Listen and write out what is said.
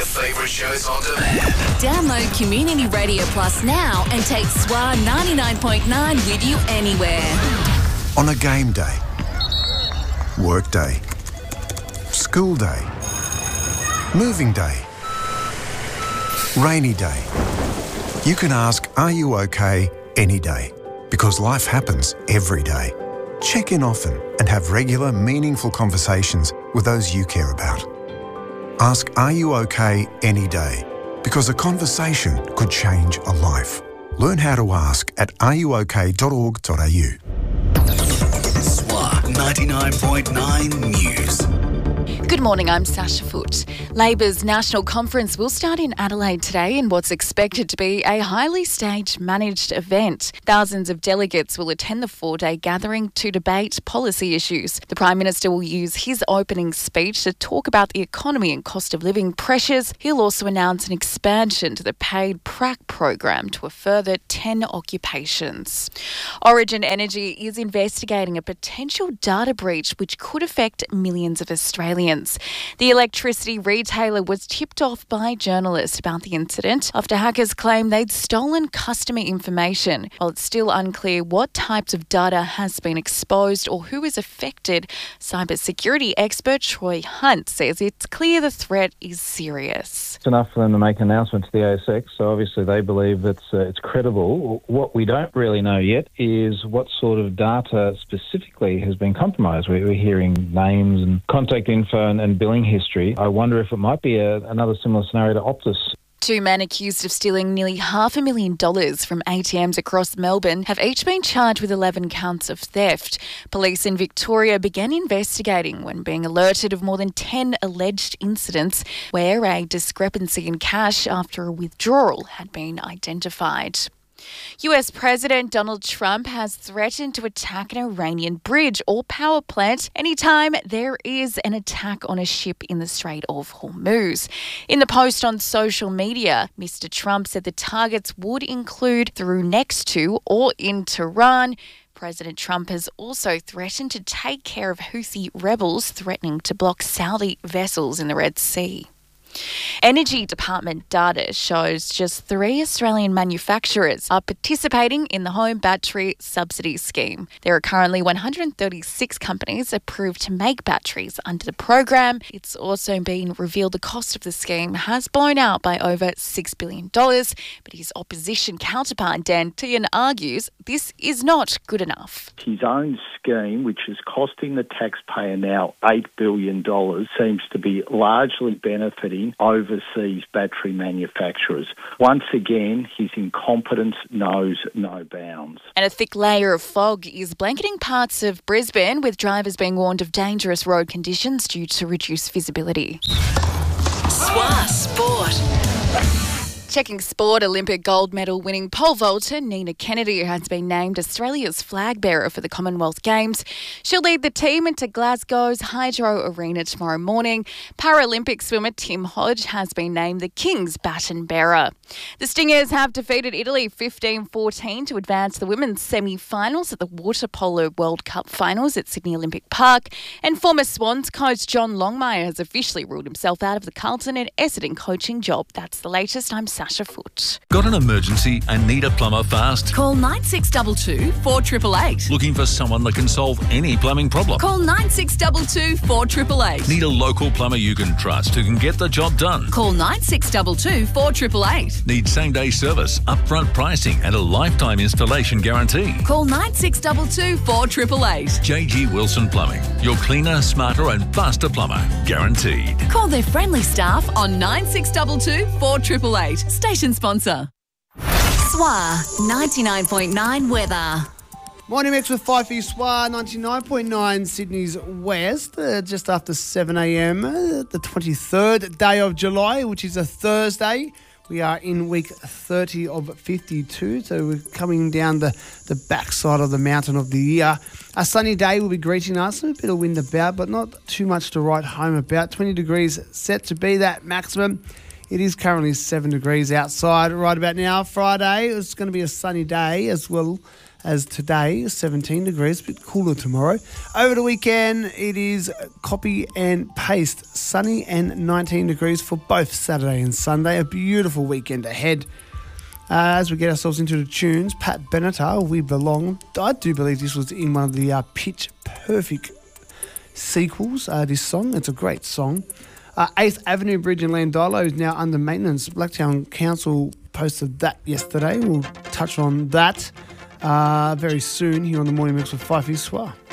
favourite shows on demand. Download Community Radio Plus now and take SWA 99.9 with you anywhere. On a game day, work day, school day, moving day, rainy day. You can ask, are you okay, any day? Because life happens every day. Check in often and have regular, meaningful conversations with those you care about. Ask, are you okay, any day? Because a conversation could change a life. Learn how to ask at areyouok.org.au. SWA 99.9 News. Good morning, I'm Sasha Foote. Labor's National Conference will start in Adelaide today in what's expected to be a highly staged, managed event. Thousands of delegates will attend the four-day gathering to debate policy issues. The Prime Minister will use his opening speech to talk about the economy and cost of living pressures. He'll also announce an expansion to the paid PRAC program to a further 10 occupations. Origin Energy is investigating a potential data breach which could affect millions of Australians. The electricity retailer was tipped off by journalists about the incident after hackers claimed they'd stolen customer information. While it's still unclear what types of data has been exposed or who is affected, cybersecurity expert Troy Hunt says it's clear the threat is serious. It's enough for them to make an announcement to the ASX, so obviously they believe it's credible. What we don't really know yet is what sort of data specifically has been compromised. We're hearing names and contact info and billing history. I wonder if it might be another similar scenario to Optus. Two men accused of stealing nearly $500,000 from ATMs across Melbourne have each been charged with 11 counts of theft. Police in Victoria began investigating when being alerted of more than 10 alleged incidents where a discrepancy in cash after a withdrawal had been identified. US President Donald Trump has threatened to attack an Iranian bridge or power plant anytime there is an attack on a ship in the Strait of Hormuz. In the post on social media, Mr. Trump said the targets would include through next to or in Tehran. President Trump has also threatened to take care of Houthi rebels threatening to block Saudi vessels in the Red Sea. Energy Department data shows just 3 Australian manufacturers are participating in the Home Battery Subsidy Scheme. There are currently 136 companies approved to make batteries under the program. It's also been revealed the cost of the scheme has blown out by over $6 billion, but his opposition counterpart Dan Tehan argues this is not good enough. His own scheme, which is costing the taxpayer now $8 billion, seems to be largely benefiting overseas battery manufacturers. Once again, his incompetence knows no bounds. And a thick layer of fog is blanketing parts of Brisbane, with drivers being warned of dangerous road conditions due to reduced visibility. SWA Sport. Checking sport, Olympic gold medal winning pole vaulter Nina Kennedy has been named Australia's flag bearer for the Commonwealth Games. She'll lead the team into Glasgow's Hydro Arena tomorrow morning. Paralympic swimmer Tim Hodge has been named the King's baton bearer. The Stingers have defeated Italy 15-14 to advance to the women's semi-finals at the Water Polo World Cup finals at Sydney Olympic Park. And former Swans coach John Longmire has officially ruled himself out of the Carlton and Essendon coaching job. That's the latest. I'm Sasha Foote. Got an emergency and need a plumber fast? Call 9622 4888. Looking for someone that can solve any plumbing problem? Call 9622 4888. Need a local plumber you can trust who can get the job done? Call 9622 4888. Need same-day service, upfront pricing and a lifetime installation guarantee? Call 9622 4888. JG Wilson Plumbing. Your cleaner, smarter and faster plumber. Guaranteed. Call their friendly staff on 9622 4888. Station sponsor. SWA 99.9 weather. Morning mix with 5 for you, SWA 99.9 Sydney's West, just after 7 a.m, the 23rd day of July, which is a Thursday. We are in week 30 of 52, so we're coming down the backside of the mountain of the year. A sunny day will be greeting us, a bit of wind about, but not too much to write home about. 20 degrees set to be that maximum. It is currently 7 degrees outside right about now. Friday, it's going to be a sunny day as well. as today, 17 degrees, a bit cooler tomorrow. Over the weekend, it is copy and paste, sunny and 19 degrees for both Saturday and Sunday. A beautiful weekend ahead. As we get ourselves into the tunes, Pat Benatar, We Belong. I do believe this was in one of the Pitch Perfect sequels, this song. It's a great song. 8th Avenue Bridge in Landilo is now under maintenance. Blacktown Council posted that yesterday. We'll touch on that very soon here on the Morning Mix with Fifey Swar.